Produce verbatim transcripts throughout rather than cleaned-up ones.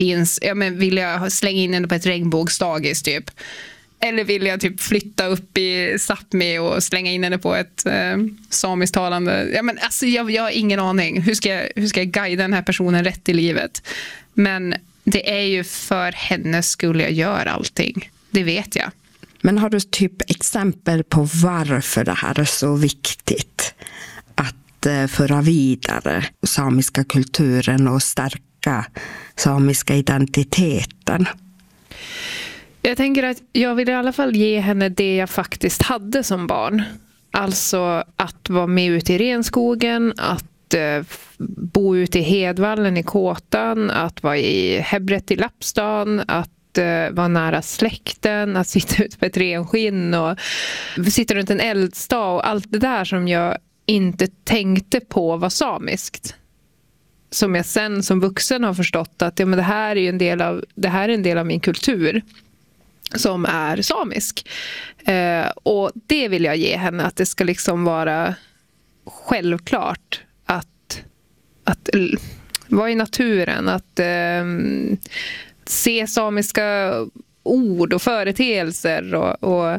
finns, ja, men vill jag slänga in henne på ett regnbågsdagis typ? Eller vill jag typ flytta upp i Sápmi och slänga in henne på ett eh, samiskt talande? Ja, men alltså, jag, jag har ingen aning. Hur ska, jag, hur ska jag guida den här personen rätt i livet? Men det är ju för henne skulle jag göra allting. Det vet jag. Men har du typ exempel på varför det här är så viktigt att eh, föra vidare samiska kulturen och stärka samiska identiteten? Jag tänker att jag vill i alla fall ge henne det jag faktiskt hade som barn. Alltså att vara med ute i renskogen, att eh, bo ute i Hedvallen i Kåtan, att vara i Hebret i Lappstan, att eh, vara nära släkten, att sitta ute på ett renskinn och sitta runt en eldstad och allt det där som jag inte tänkte på var samiskt. Som jag sen som vuxen har förstått att ja, men det här är ju en del av, det här är en del av min kultur som är samisk. Eh, och det vill jag ge henne, att det ska liksom vara självklart att, att vara i naturen, att eh, se samiska ord och företeelser och, och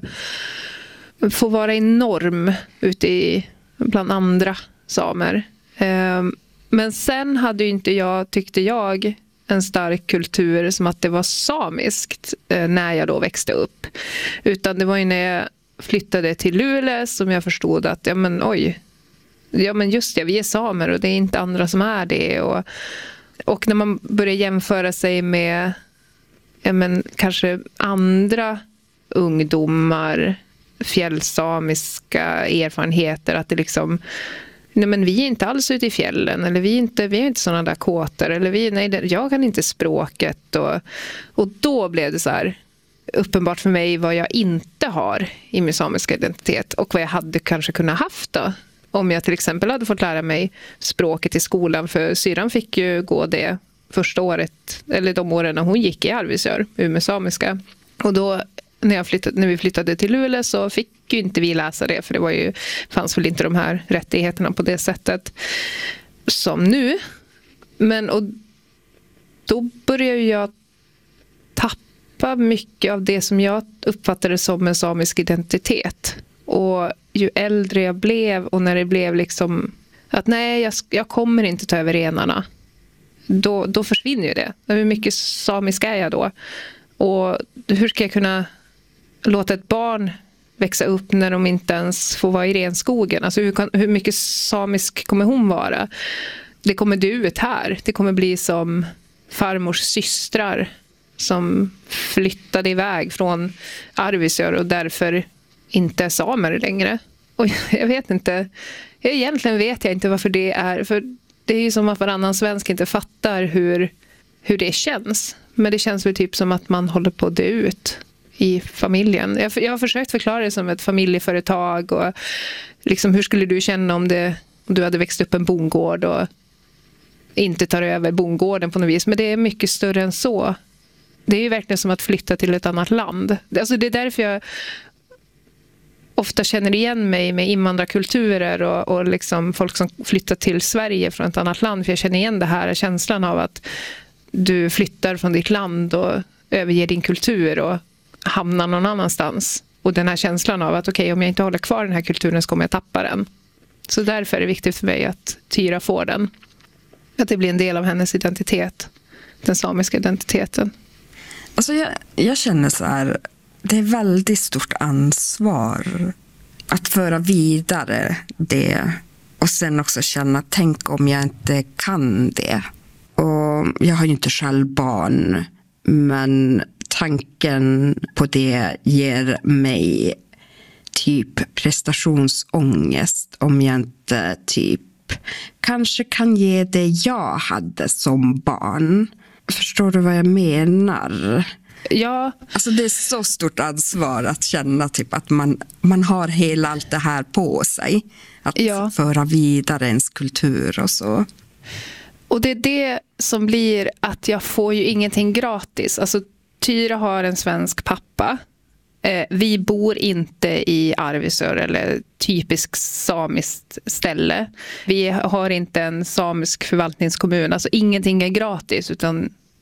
få vara enorm ute i, bland andra samer. Eh, men sen hade ju inte jag, tyckte jag, en stark kultur som att det var samiskt eh, när jag då växte upp. Utan det var ju när jag flyttade till Luleå som jag förstod att ja men oj, ja men just det, vi är samer och det är inte andra som är det. Och, och när man börjar jämföra sig med ja men kanske andra ungdomar, fjällsamiska erfarenheter, att det liksom nej men vi är inte alls ute i fjällen, eller vi är inte, vi är inte sådana där kåtor, eller vi, nej, jag kan inte språket och, och då blev det så här uppenbart för mig vad jag inte har i min samiska identitet och vad jag hade kanske kunnat haft då, om jag till exempel hade fått lära mig språket i skolan, för syran fick ju gå det första året, eller de åren när hon gick i Arvidsjaur, Umeå samiska, och då när, jag flyttade, när vi flyttade till Luleå så fick ju inte vi läsa det, för det var ju, fanns väl inte de här rättigheterna på det sättet som nu. Men och då började jag tappa mycket av det som jag uppfattade som en samisk identitet. Och ju äldre jag blev och när det blev liksom att nej, jag, jag kommer inte ta över renarna, då, då försvinner ju det. Hur mycket samisk är jag då? Och hur ska jag kunna låta ett barn växa upp när de inte ens får vara i renskogen? Alltså hur, kan, hur mycket samisk kommer hon vara? Det kommer du ut här. Det kommer bli som farmors systrar som flyttade iväg från Arvidsjaur och därför inte är samer längre. Och jag vet inte, egentligen vet jag inte varför det är. För det är ju som att varannan svensk inte fattar hur, hur det känns. Men det känns väl typ som att man håller på att dö ut i familjen. Jag, jag har försökt förklara det som ett familjeföretag och liksom hur skulle du känna om, det, om du hade växt upp en bondgård och inte tar över bondgården på något vis. Men det är mycket större än så. Det är ju verkligen som att flytta till ett annat land. Alltså det är därför jag ofta känner igen mig med invandrarkulturer och, och liksom folk som flyttar till Sverige från ett annat land. För jag känner igen det här känslan av att du flyttar från ditt land och överger din kultur och hamnar någon annanstans. Och den här känslan av att okej, okay, om jag inte håller kvar den här kulturen så kommer jag tappa den. Så därför är det viktigt för mig att Tyra får den. Att det blir en del av hennes identitet. Den samiska identiteten. Alltså jag, jag känner så här, det är väldigt stort ansvar att föra vidare det. Och sen också känna, tänk om jag inte kan det. Och jag har ju inte själv barn, men tanken på det ger mig typ prestationsångest om jag inte typ kanske kan ge det jag hade som barn. Förstår du vad jag menar? Ja. Alltså det är så stort ansvar att känna typ att man, man har hela allt det här på sig. Att ja. föra vidare ens kultur och så. Och det är det som blir att jag får ju ingenting gratis. Alltså Tyra har en svensk pappa. Eh, vi bor inte i Arvidsjaur eller typisk samiskt ställe. Vi har inte en samisk förvaltningskommun. Alltså ingenting är gratis, utan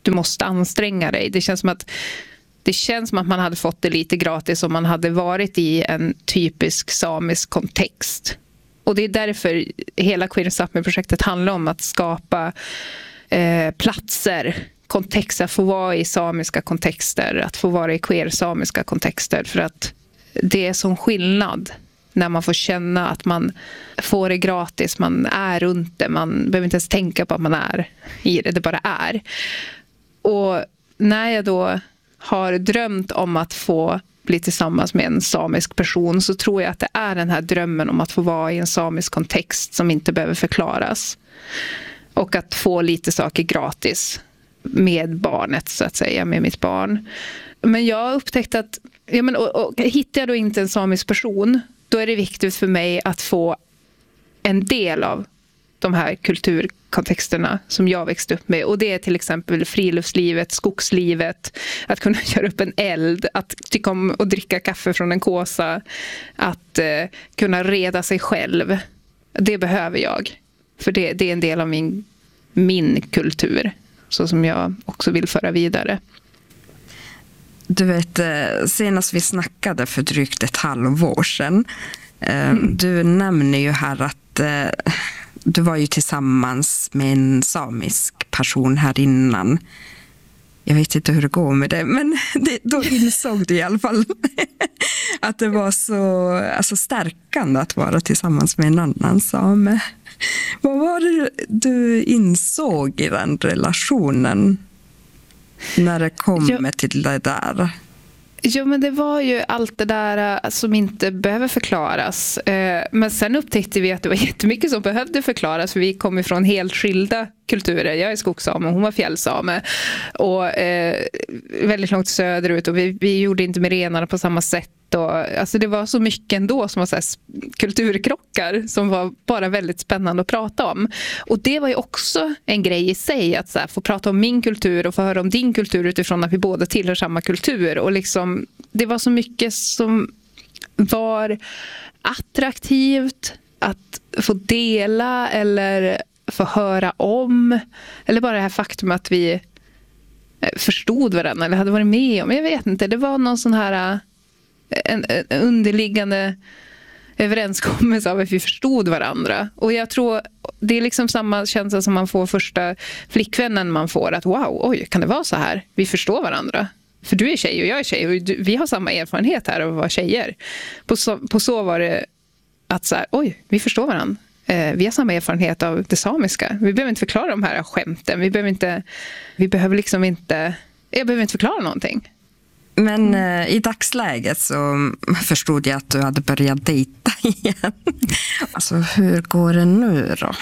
du måste anstränga dig. Det känns som att det känns som att man hade fått det lite gratis om man hade varit i en typisk samisk kontext. Och det är därför hela Queer Sápmi-projektet handlar om att skapa eh, platser, kontexter, att få vara i samiska kontexter, att få vara i queer-samiska kontexter, för att det är sån skillnad när man får känna att man får det gratis, man är runt det, man behöver inte ens tänka på att man är i det, det bara är. Och när jag då har drömt om att få bli tillsammans med en samisk person, så tror jag att det är den här drömmen om att få vara i en samisk kontext som inte behöver förklaras. Och att få lite saker gratis med barnet, så att säga, med mitt barn. Men jag har upptäckt att ja, men, och, och, hittar jag då inte en samisk person, då är det viktigt för mig att få en del av de här kulturkontexterna som jag växte upp med. Och det är till exempel friluftslivet, skogslivet, att kunna göra upp en eld, att tycka om att dricka kaffe från en kåsa, att eh, kunna reda sig själv. Det behöver jag. För det, det är en del av min, min kultur, så som jag också vill föra vidare. Du vet, senast vi snackade för drygt ett halvår sedan, mm. du nämner ju här att du var ju tillsammans med en samisk person här innan. Jag vet inte hur det går med det, men det, då insåg du i alla fall att det var så alltså, stärkande att vara tillsammans med en annan same. Vad var det du insåg i den relationen när det kommer ja. till det där? Jo, men det var ju allt det där som inte behöver förklaras. Men sen upptäckte vi att det var jättemycket som behövde förklaras, för vi kom ifrån helt skilda kulturer. Jag är skogssame och hon var fjällsame. Och eh, väldigt långt söderut, och vi, vi gjorde inte med renarna på samma sätt. Och, alltså det var så mycket ändå som var så här kulturkrockar som var bara väldigt spännande att prata om. Och det var ju också en grej i sig, att så här, få prata om min kultur och få höra om din kultur utifrån att vi båda tillhör samma kultur. Och liksom, det var så mycket som var attraktivt att få dela eller få höra om. Eller bara det här faktum att vi förstod varandra eller hade varit med om. Jag vet inte, det var någon sån här En, en underliggande överenskommelse av att vi förstod varandra. Och jag tror det är liksom samma känsla som man får första flickvännen man får, att wow, oj, kan det vara så här? Vi förstår varandra. För du är tjej och jag är tjej och du, vi har samma erfarenhet här av att vara tjejer. På så, på så var det att så här, oj, vi förstår varandra. Eh, vi har samma erfarenhet av det samiska. Vi behöver inte förklara de här skämten. Vi behöver inte, vi behöver liksom inte, jag behöver inte förklara någonting. Men eh, i dagsläget så förstod jag att du hade börjat dejta igen. Alltså, hur går det nu då?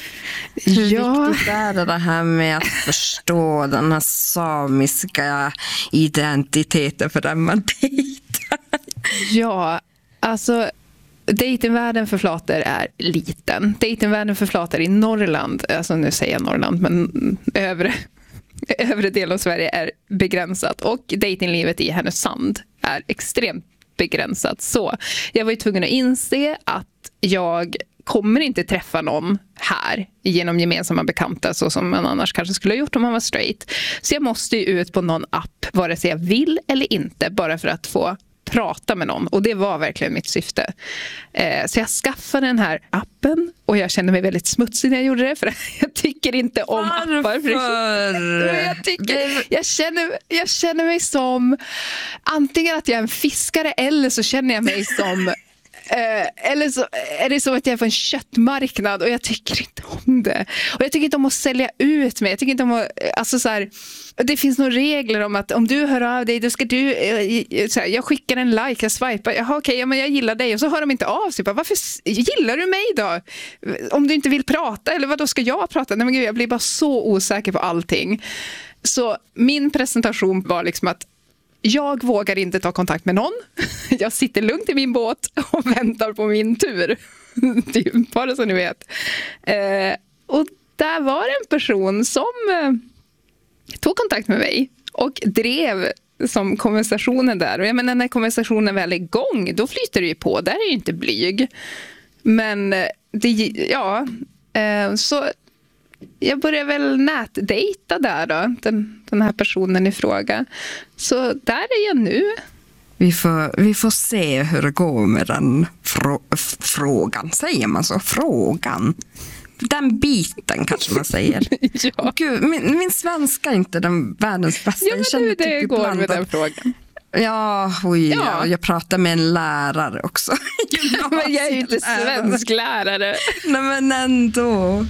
Hur ja. viktigt är det, det här med att förstå den här samiska identiteten för den man dejtar? Ja, alltså datingvärlden för flator är liten. Datingvärlden för flator i Norrland, alltså nu säger jag Norrland, men övre övre del av Sverige är begränsat, och datinglivet i Härnösand är extremt begränsat. Så jag var ju tvungen att inse att jag kommer inte träffa någon här genom gemensamma bekanta så som man annars kanske skulle ha gjort om man var straight. Så jag måste ju ut på någon app, vare sig jag vill eller inte, bara för att få prata med någon. Och det var verkligen mitt syfte. Eh, så jag skaffade den här appen, och jag kände mig väldigt smutsig när jag gjorde det, för jag tycker inte om Varför? appar. Jag, tycker, jag, känner, jag känner mig som antingen att jag är en fiskare, eller så känner jag mig som Eh, eller så är det som att jag är på en köttmarknad, och jag tycker inte om det. Och jag tycker inte om att sälja ut mig. Jag tycker inte om att, alltså så här, det finns några regler om att om du hör av dig, då ska du eh, så här, jag skickar en like, jag swipar, jaha okej, okay, ja, men jag gillar dig, och så hör de inte av sig. Bara, varför gillar du mig då? Om du inte vill prata, eller vad då ska jag prata? Nej men gud, jag blir bara så osäker på allting. Så min presentation var liksom att jag vågar inte ta kontakt med någon. Jag sitter lugnt i min båt och väntar på min tur. Bara så ni vet. Eh, och där var det en person som eh, tog kontakt med mig och drev som konversationen där. Och jag menar, när konversationen väl är igång, då flyter det ju på. Där är ju inte blyg. Men det, ja, eh, så jag började väl nätdejta där då, den, den här personen i fråga. Så där är jag nu. Vi får, vi får se hur det går med den frå, frågan. Säger man så? Frågan. Den biten kanske man säger. Ja. Gud, min, min svenska är inte den världens bästa. Ja, men du, det typ går med den frågan. Ja, oj, ja. Ja. Jag pratar med en lärare också. Men jag är ju inte svensk lärare. Nej, men ändå.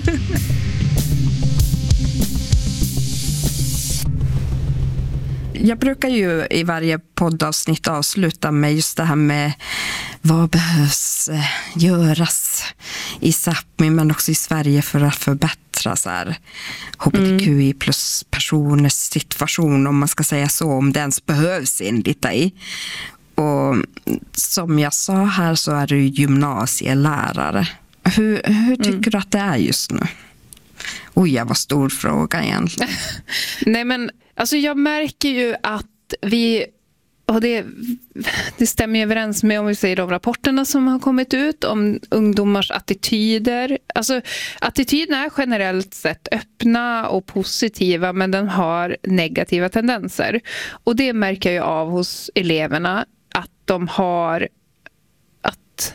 Jag brukar ju i varje poddavsnitt avsluta med just det här med vad behövs göras i Sápmi men också i Sverige för att förbättra så här H B T Q I plus personers situation, om man ska säga så, om det ens behövs enligt dig. Och som jag sa här så är du gymnasielärare. Hur, hur tycker mm. du att det är just nu? Oj, jag var stor fråga egentligen. Nej, men alltså jag märker ju att vi, och det, det stämmer överens med om vi säger de rapporterna som har kommit ut om ungdomars attityder. Alltså attityderna är generellt sett öppna och positiva, men den har negativa tendenser. Och det märker jag av hos eleverna, att de har att,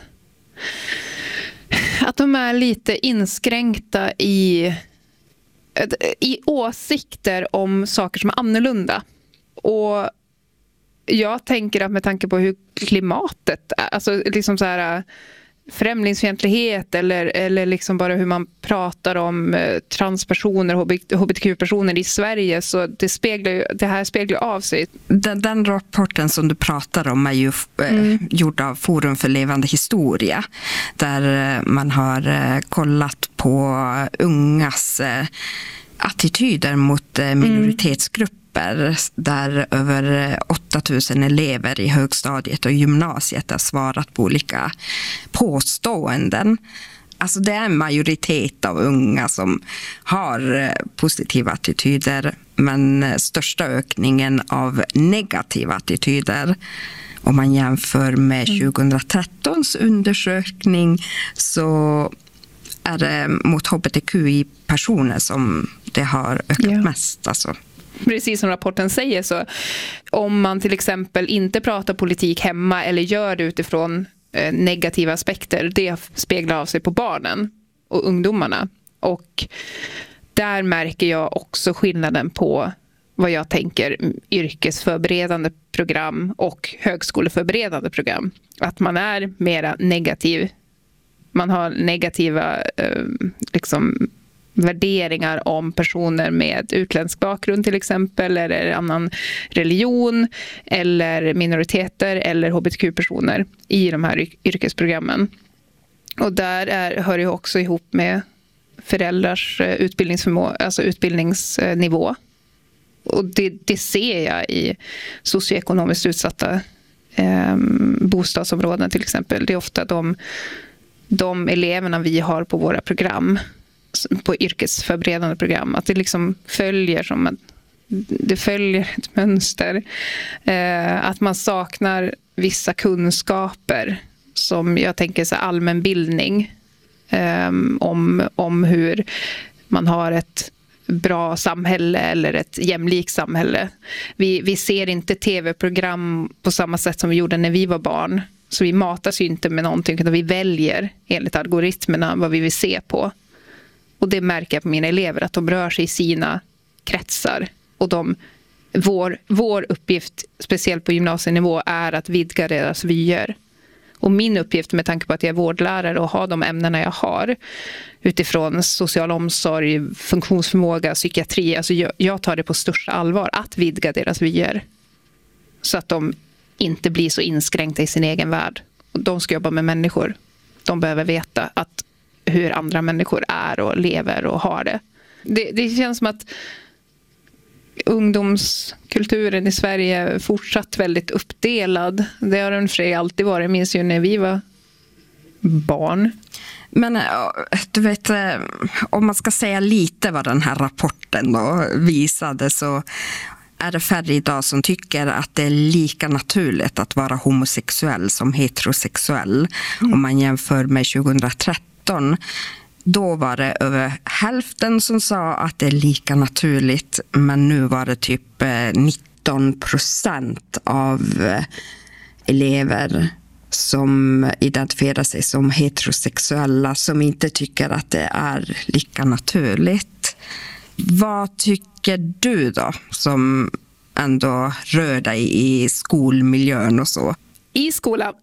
att de är lite inskränkta i i åsikter om saker som är annorlunda. Och jag tänker att med tanke på hur klimatet är, alltså liksom så här främlingsfientlighet eller, eller liksom bara hur man pratar om transpersoner, H B T Q-personer i Sverige, så det, speglar ju, det här speglar av sig. Den, den rapporten som du pratar om är ju mm. eh, gjord av Forum för levande historia, där man har eh, kollat på ungas eh, attityder mot eh, minoritetsgrupper. Mm. Där över åtta tusen elever i högstadiet och gymnasiet har svarat på olika påståenden. Alltså det är en majoritet av unga som har positiva attityder, men största ökningen av negativa attityder. Om man jämför med tjugohundratretton:s undersökning så är det mot H B T Q I-personer som det har ökat yeah. mest. Alltså. Precis som rapporten säger, så om man till exempel inte pratar politik hemma eller gör det utifrån eh, negativa aspekter, det speglar av sig på barnen och ungdomarna. Och där märker jag också skillnaden på vad jag tänker yrkesförberedande program och högskoleförberedande program. Att man är mera negativ. Man har negativa eh, liksom värderingar om personer med utländsk bakgrund till exempel, eller annan religion, eller minoriteter eller H B T Q-personer i de här yrkesprogrammen. Och där är, hör ju också ihop med föräldrars utbildningsförmå- alltså utbildningsnivå. Och det, det ser jag i socioekonomiskt utsatta eh, bostadsområden till exempel. Det är ofta de, de eleverna vi har på våra program, på yrkesförberedande program, att det liksom följer som att det följer ett mönster, eh, att man saknar vissa kunskaper som jag tänker så allmänbildning eh, om, om hur man har ett bra samhälle eller ett jämlikt samhälle. Vi, vi ser inte tv-program på samma sätt som vi gjorde när vi var barn, så vi matas ju inte med någonting utan vi väljer enligt algoritmerna vad vi vill se på. Och det märker jag på mina elever, att de rör sig i sina kretsar. Och de, vår, vår uppgift, speciellt på gymnasienivå, är att vidga deras vyer. Och min uppgift, med tanke på att jag är vårdlärare och har de ämnena jag har, utifrån social omsorg, funktionsförmåga, psykiatri, alltså jag, jag tar det på största allvar, att vidga deras vyer. Så att de inte blir så inskränkta i sin egen värld. De ska jobba med människor. De behöver veta att hur andra människor är och lever och har det. Det, det känns som att ungdomskulturen i Sverige är fortsatt väldigt uppdelad. Det har den för sig alltid varit, minns ju när vi var barn. Men du vet, om man ska säga lite vad den här rapporten då visade, så är det färre idag som tycker att det är lika naturligt att vara homosexuell som heterosexuell. Mm. Om man jämför med tjugohundratretton, Då var det över hälften som sa att det är lika naturligt, men nu var det typ nitton procent av elever som identifierar sig som heterosexuella som inte tycker att det är lika naturligt. Vad tycker du då som ändå rör dig i skolmiljön och så? I skolan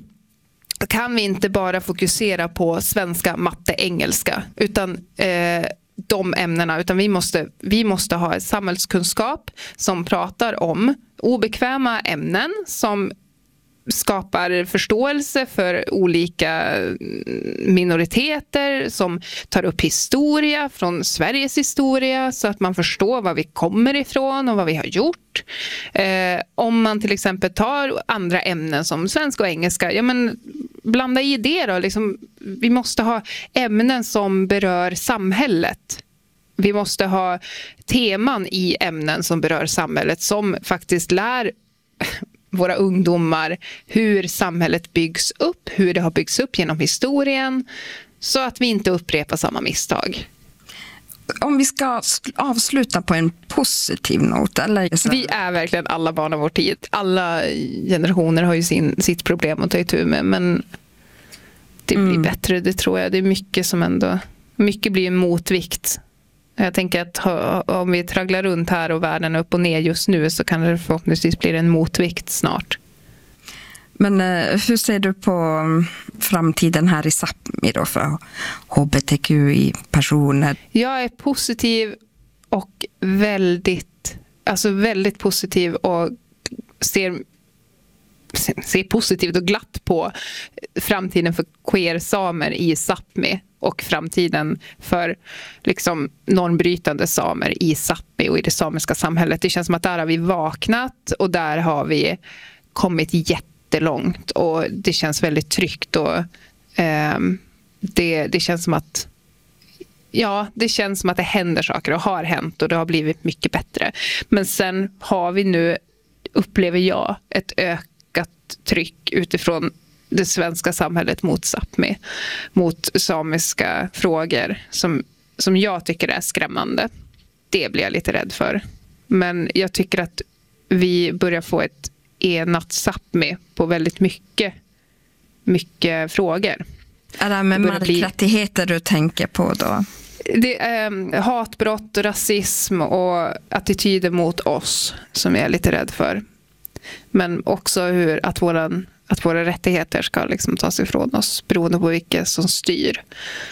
kan vi inte bara fokusera på svenska, matte, engelska utan eh, de ämnena, utan vi måste, vi måste ha ett samhällskunskap som pratar om obekväma ämnen som skapar förståelse för olika minoriteter, som tar upp historia från Sveriges historia så att man förstår var vi kommer ifrån och vad vi har gjort. Eh, om man till exempel tar andra ämnen som svenska och engelska, ja men blanda i det då. Liksom, vi måste ha ämnen som berör samhället. Vi måste ha teman i ämnen som berör samhället som faktiskt lär våra ungdomar hur samhället byggs upp, hur det har byggts upp genom historien, så att vi inte upprepar samma misstag. Om vi ska avsluta på en positiv not, eller? Vi är verkligen alla barn av vår tid. Alla generationer har ju sin, sitt problem att ta itu med, men det blir mm. bättre, det tror jag. Det är mycket som ändå, mycket blir en motvikt. Jag tänker att om vi tragglar runt här och världen är upp och ner just nu så kan det förhoppningsvis bli en motvikt snart. Men hur ser du på framtiden här i Sápmi då för H B T Q I-personer? Jag är positiv och väldigt, alltså väldigt positiv och ser, ser positivt och glatt på framtiden för queer-samer i Sápmi. Och framtiden för liksom normbrytande samer i Sápmi och i det samiska samhället. Det känns som att där har vi vaknat och där har vi kommit jättelångt. Och det känns väldigt tryggt. Och, eh, det, det känns som att ja, det känns som att det händer saker och har hänt. Och det har blivit mycket bättre. Men sen har vi nu, upplever jag, ett ökat tryck utifrån det svenska samhället mot Sápmi, mot samiska frågor som, som jag tycker är skrämmande. Det blir jag lite rädd för. Men jag tycker att vi börjar få ett enat Sápmi på väldigt mycket, mycket frågor. Är det med markrättigheter bli... du tänker på då? Det är eh, hatbrott, rasism och attityder mot oss som jag är lite rädd för. Men också hur att våran att våra rättigheter ska liksom tas ifrån oss beroende på vilka som styr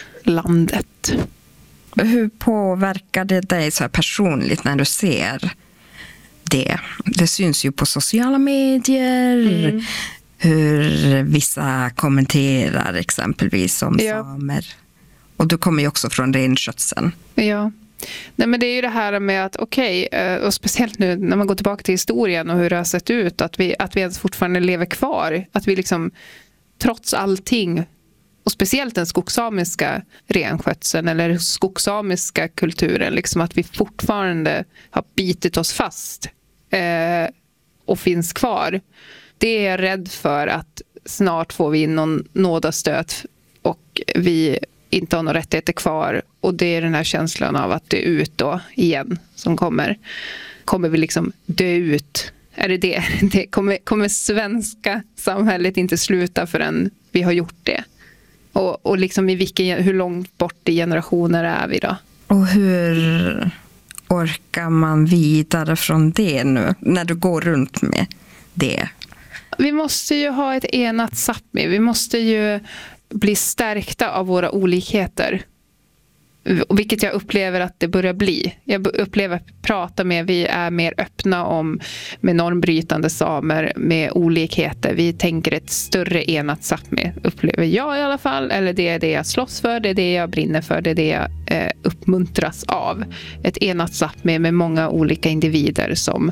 landet. Hur påverkar det dig så här personligt när du ser det? Det syns ju på sociala medier, mm. hur vissa kommenterar exempelvis som ja. samer. Och du kommer ju också från renskötseln. Ja. Nej, men det är ju det här med att okej, okay, och speciellt nu när man går tillbaka till historien och hur det har sett ut, att vi, att vi ens fortfarande lever kvar, att vi liksom trots allting, och speciellt den skogssamiska renskötseln eller skogssamiska kulturen, liksom att vi fortfarande har bitit oss fast eh, och finns kvar. Det är jag rädd för att snart får vi in någon nådastöt och vi inte har några rättigheter kvar, och det är den här känslan av att dö ut då igen som kommer. Kommer vi liksom dö ut? Är det det? det kommer, kommer svenska samhället inte sluta förrän vi har gjort det? Och, och liksom i vilken, hur långt bort i generationer är vi då? Och hur orkar man vidare från det nu när du går runt med det? Vi måste ju ha ett enat Sápmi. Vi måste ju bli stärkta av våra olikheter. Vilket jag upplever att det börjar bli. Jag upplever att prata med, vi är mer öppna om med normbrytande samer, med olikheter. Vi tänker ett större enat Sápmi, upplever jag i alla fall. Eller det är det jag slåss för, det är det jag brinner för, det är det jag eh, uppmuntras av. Ett enat Sápmi med många olika individer som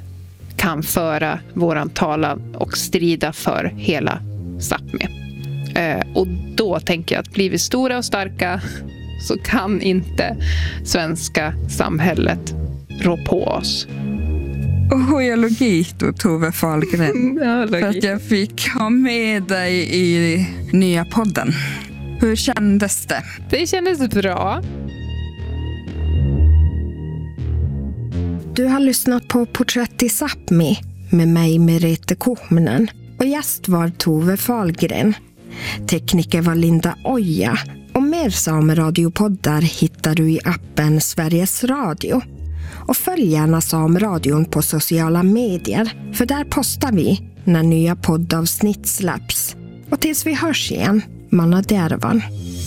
kan föra våran talan och strida för hela Sápmi. Eh, och då tänker jag att blir vi stora och starka så kan inte svenska samhället rå på oss. Och jag logik då, Tove Fahlgren. Ja, för att jag fick ha med dig i nya podden. Hur kändes det? Det kändes bra. Du har lyssnat på Porträtt i Sápmi med mig, Merete Kuhminen, och gäst var Tove Fahlgren. Tekniker var Linda Oja, och mer Sameradiopoddar hittar du i appen Sveriges Radio. Och följ gärna Sameradion på sociala medier, för där postar vi när nya poddavsnitt släpps. Och tills vi hörs igen, Manna Dervan.